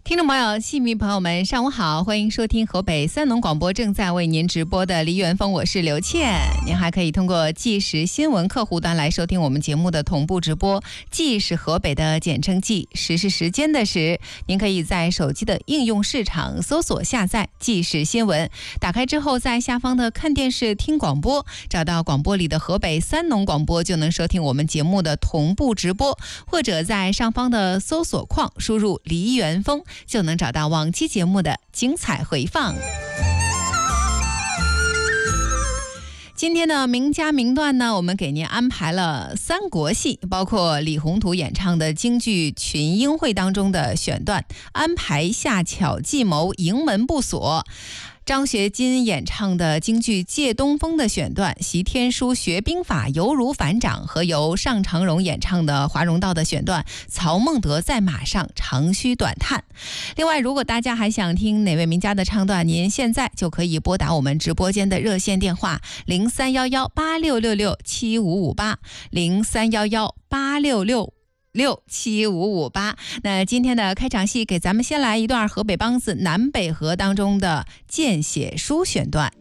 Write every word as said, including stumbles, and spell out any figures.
听众朋友、戏迷朋友们，上午好，欢迎收听河北三农广播正在为您直播的梨园风，我是刘倩。您还可以通过即时新闻客户端来收听我们节目的同步直播。即是河北的简称即，时是时间的时。您可以在手机的应用市场搜索下载即时新闻，打开之后在下方的看电视听广播，找到广播里的河北三农广播，就能收听我们节目的同步直播，或者在上方的搜索框输入梨园风，就能找到往期节目的精彩回放。今天的名家名段呢，我们给您安排了三国戏，包括李宏图演唱的京剧《群英会》当中的选段，安排下巧计谋，营门不锁；张学金演唱的京剧《借东风》的选段，习天书学兵法犹如反掌，和由尚长荣演唱的《华容道》的选段，曹孟德在马上长吁短叹。另外，如果大家还想听哪位名家的唱段，您现在就可以拨打我们直播间的热线电话零三幺幺八六六六七五五八零三幺幺八六六六七五五八。那今天的开场戏，给咱们先来一段河北梆子《南北河》当中的见血书选段。